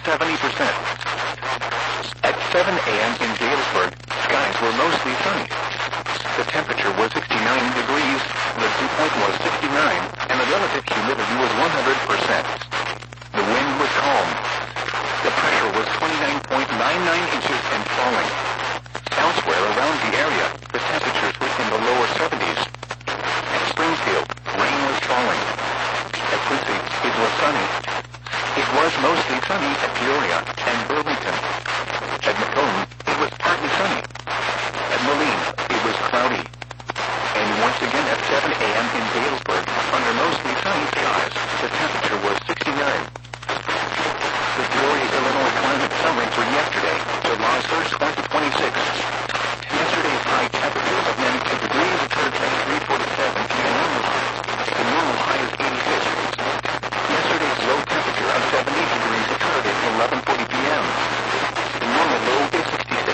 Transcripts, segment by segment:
70%. At 7 a.m. in Galesburg, skies were mostly sunny. The temperature was 69 degrees, the dew point was 69, and the relative humidity was 100%. The wind was calm. The pressure was 29.99 inches and falling. Elsewhere around the area, the temperatures were in the lower 70s. At Springfield, rain was falling. At Quincy, it was sunny. It was mostly sunny at Peoria and Burlington. At Macomb, it was partly sunny. At Moline, it was cloudy. And once again at 7 a.m. in Galesburg, under mostly sunny skies, the temperature was 69. The Peoria, Illinois climate summary for yesterday, July 1st, 2026. Yesterday's high temperature of 92 degrees occurred at 3:47 p.m. The normal high is 86. Yesterday's low temperature of 70 degrees occurred at 11:40 p.m. The normal low is 66.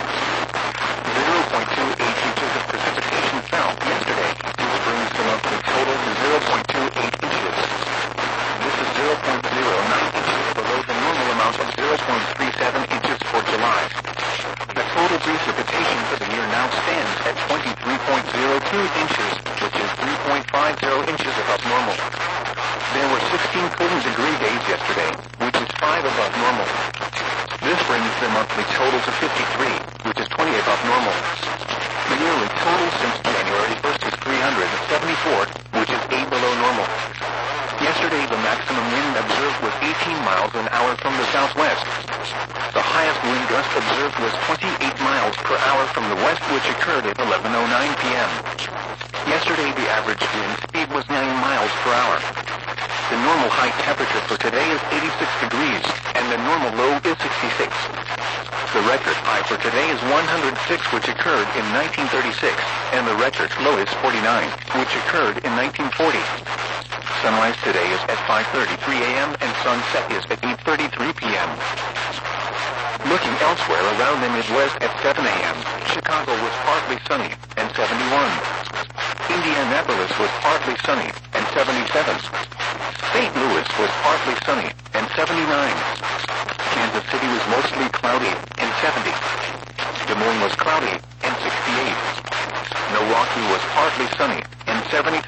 0.28 inches of precipitation fell yesterday. This brings the monthly total to 0.28 inches. This is 0.09 inches below the normal amount of 0.37 inches for July. The total precipitation for the year now stands at 23.02 inches, which is 3.50 inches above normal. There were 16 cooling degree days yesterday, which is 5 above normal. This brings the monthly total to 53, which is 20 above normal. The yearly total since January 1st is 374, which is 8 below normal. Yesterday, the maximum wind observed was 18 miles an hour from the southwest. The highest wind gust observed was 28 miles per hour from the west, which occurred at 11:09 p.m. Yesterday, the average wind speed was 9 miles per hour. The normal high temperature for today is 86 degrees, and the normal low is 66. The record high for today is 106, which occurred in 1936, and the record low is 49, which occurred in 1940. Sunrise today is at 5:33 a.m. and sunset is at 8:33 p.m. Looking elsewhere around the Midwest at 7 a.m., Chicago was partly sunny and 71. Indianapolis was partly sunny and 77. St. Louis was partly sunny and 79. Kansas City was mostly cloudy and 70. Des Moines was cloudy and 68. Milwaukee was partly sunny and 73.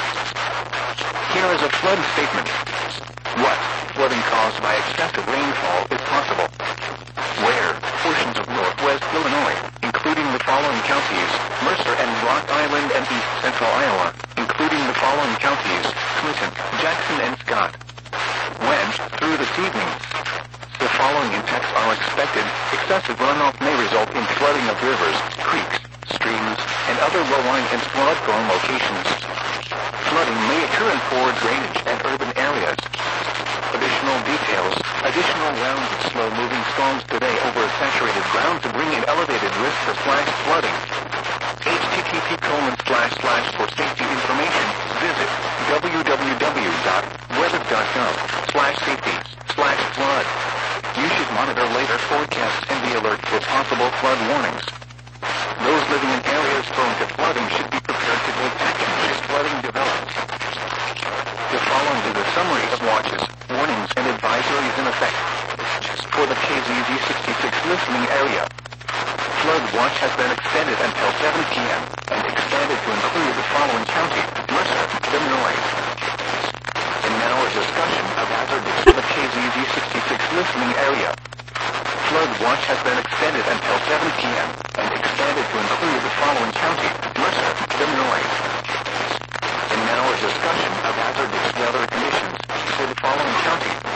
Here is a flood statement. What flooding caused by excessive rainfall is possible? Where portions of northwest Illinois, including the following counties, Mercer and Rock Island and east central Iowa, including the following counties, Clinton, Jackson and Scott. When, through this evening, the following impacts are expected. Excessive runoff may result in flooding of rivers, creeks, streams, and other low-lying and flood-prone locations. Flooding may occur in poor drainage and urban areas. Additional details, additional rounds of slow-moving storms today over saturated ground to bring in elevated risk for flash flooding. http:// for safety information, visit www.weather.gov/safety/flood. You should monitor later forecasts and be alert for possible flood warnings. Those living in areas prone to flooding should be prepared to take action should flooding develop. The following is a summary of watches, warnings, and advisories in effect. For the KZZ 66 listening area, flood watch has been extended until 7 p.m. and expanded to include the following county, Mercer, Illinois. And now a discussion of hazards for the KZZ 66 listening area. Flood watch has been extended until 7 p.m. and expanded to include the following county, Mercer, Illinois. And now a discussion of hazardous weather conditions for the following county,